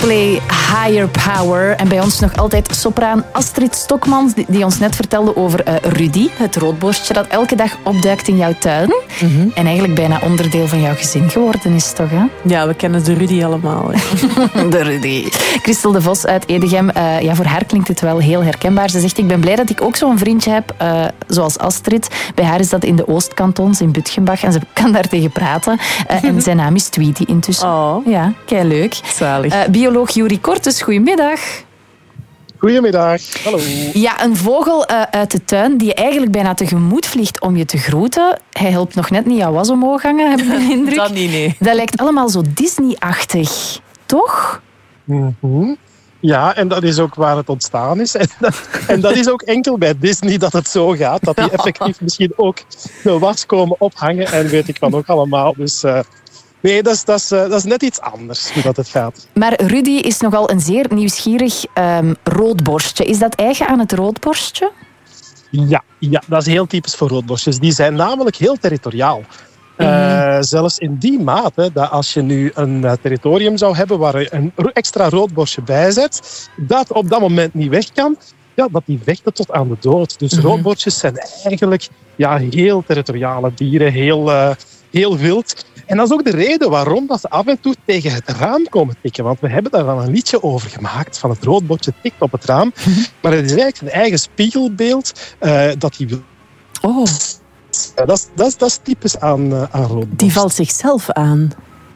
Coldplay, Higher Power. En bij ons nog altijd sopraan Astrid Stokmans, die ons net vertelde over Rudy, het roodborstje dat elke dag opduikt in jouw tuin. Mm-hmm. En eigenlijk bijna onderdeel van jouw gezin geworden is, toch? Hè? Ja, we kennen de Rudy allemaal. De Rudy. Christel de Vos uit Edegem. Voor haar klinkt het wel heel herkenbaar. Ze zegt, ik ben blij dat ik ook zo'n vriendje heb, zoals Astrid. Bij haar is dat in de Oostkantons, in Butgenbach. En ze kan daar tegen praten. En zijn naam is Tweety intussen. Oh. Ja, kei leuk. Zalig. Bioloog Juri Kortes, goedemiddag. Goedemiddag, hallo. Ja, een vogel uit de tuin die je eigenlijk bijna tegemoet vliegt om je te groeten. Hij helpt nog net niet jouw was omhoog hangen, heb ik de indruk. Dat niet, nee. Dat lijkt allemaal zo Disney-achtig, toch? Mm-hmm. Ja, en dat is ook waar het ontstaan is. En dat is ook enkel bij Disney dat het zo gaat. Dat die effectief misschien ook de was komen ophangen en weet ik van ook allemaal. Dus nee, dat is net iets anders hoe dat het gaat. Maar Rudy is nogal een zeer nieuwsgierig roodborstje. Is dat eigen aan het roodborstje? Ja, dat is heel typisch voor roodborstjes. Die zijn namelijk heel territoriaal. Zelfs in die mate dat als je nu een territorium zou hebben waar je een extra roodborstje bij zet, dat op dat moment niet weg kan, ja, dat die vechten tot aan de dood. Dus roodborstjes zijn eigenlijk heel territoriale dieren, heel wild. En dat is ook de reden waarom dat ze af en toe tegen het raam komen tikken. Want we hebben daar wel een liedje over gemaakt, van het roodborstje tikt op het raam. Maar het is eigenlijk zijn eigen spiegelbeeld dat hij wil. Oh. Dat is typisch aan roodborst. Die valt zichzelf aan.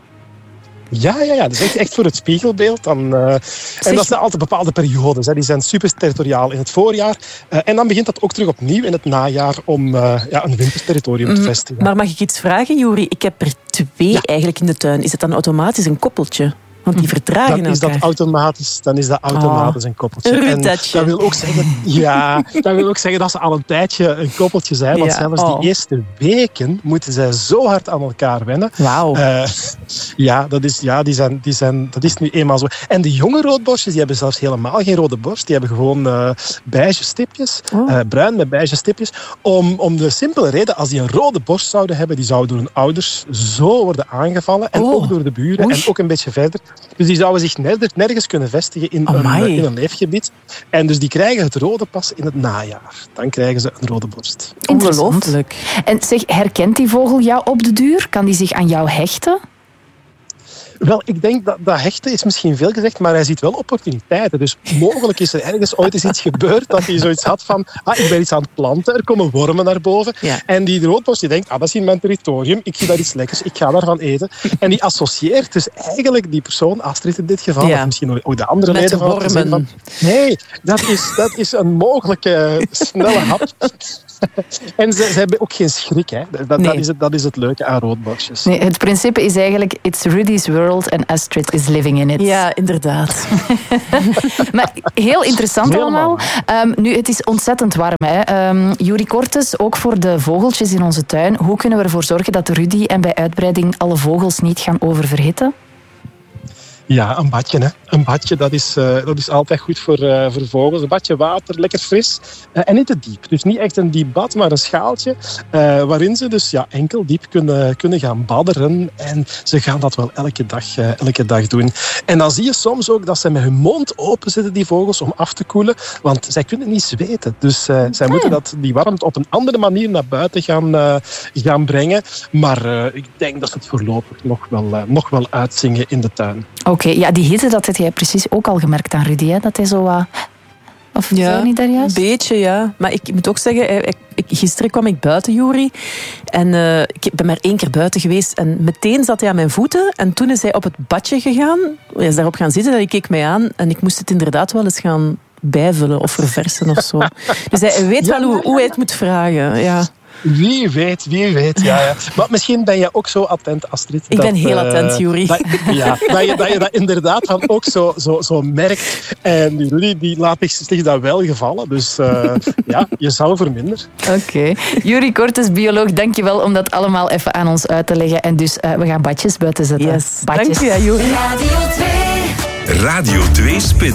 Ja. Dat is echt voor het spiegelbeeld. En dat zijn altijd bepaalde periodes. Hè. Die zijn super territoriaal in het voorjaar. En dan begint dat ook terug opnieuw in het najaar om een winterterritorium te vestigen. Maar mag ik iets vragen, Juri? Ik heb er 2 eigenlijk in de tuin. Is het dan automatisch een koppeltje? Want die verdragen elkaar. Dan is dat automatisch een koppeltje. En dat wil ook zeggen dat ze al een tijdje een koppeltje zijn. Want zelfs die eerste weken moeten zij zo hard aan elkaar wennen. Wauw. Dat is nu eenmaal zo. En de jonge roodborstjes die hebben zelfs helemaal geen rode borst. Die hebben gewoon beige stipjes. Bruin met beige stipjes. Om de simpele reden, als die een rode borst zouden hebben, die zouden door hun ouders zo worden aangevallen. En ook door de buren. En ook een beetje verder. Dus die zouden zich nergens kunnen vestigen in een leefgebied. En dus die krijgen het rode pas in het najaar. Dan krijgen ze een rode borst. Ongelooflijk. En zeg, herkent die vogel jou op de duur? Kan die zich aan jou hechten? Wel, ik denk dat hechten is misschien veel gezegd, maar hij ziet wel opportuniteiten. Dus mogelijk is er ergens ooit eens iets gebeurd dat hij zoiets had van, ik ben iets aan het planten, er komen wormen naar boven. Ja. En die roodborst die denkt, dat is in mijn territorium, ik zie daar iets lekkers, ik ga daarvan eten. En die associeert dus eigenlijk die persoon, Astrid in dit geval, of misschien ook de andere met leden van het gezin. Van, nee, dat is een mogelijke snelle hap. En ze hebben ook geen schrik. Hè. Dat is het leuke aan roodborstjes. Nee, het principe is eigenlijk, it's Rudy's world and Astrid is living in it. Ja, inderdaad. Maar heel interessant allemaal. Nu, het is ontzettend warm. Hè. Juri Kortes, ook voor de vogeltjes in onze tuin. Hoe kunnen we ervoor zorgen dat Rudy en bij uitbreiding alle vogels niet gaan oververhitten? Ja, een badje. Hè. Een badje, dat is altijd goed voor vogels. Een badje water, lekker fris. En niet te diep. Dus niet echt een diep bad, maar een schaaltje waarin ze dus enkel diep kunnen gaan badderen. En ze gaan dat wel elke dag doen. En dan zie je soms ook dat ze met hun mond open zitten, die vogels, om af te koelen. Want zij kunnen niet zweten. Dus zij moeten die warmte op een andere manier naar buiten gaan brengen. Maar ik denk dat ze het voorlopig nog wel uitzingen in de tuin. Oké, die hitte, dat heb jij precies ook al gemerkt aan Rudy, hè? Dat hij zo wat... Of zo niet daar juist? Een beetje, ja. Maar ik moet ook zeggen, gisteren kwam ik buiten, Juri. En ik ben maar 1 keer buiten geweest. En meteen zat hij aan mijn voeten. En toen is hij op het badje gegaan. Hij is daarop gaan zitten. En ik keek mij aan. En ik moest het inderdaad wel eens gaan bijvullen of verversen of zo. Dus hij weet wel hoe hij het moet vragen, ja. Wie weet. Ja. Maar misschien ben je ook zo attent, Astrid. Ik ben heel attent, Juri. Dat je dat inderdaad dan ook zo merkt. En die Rudy die laat zich dat wel gevallen. Dus je zou verminderen. Oké. Juri Kortes, bioloog, dankjewel om dat allemaal even aan ons uit te leggen. En dus we gaan badjes buiten zetten. Yes. Dank je, Juri. Radio 2 Spits.